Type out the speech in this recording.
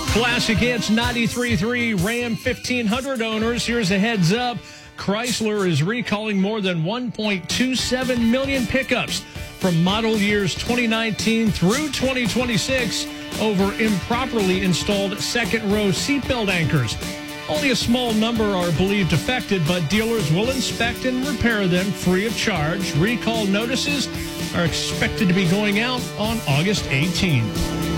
Classic Hits 93.3 Ram 1500 owners. Here's a heads up. Chrysler is recalling more than 1.27 million pickups from model years 2019 through 2026 over improperly installed second-row seatbelt anchors. Only a small number are believed affected, but dealers will inspect and repair them free of charge. Recall notices are expected to be going out on August 18th.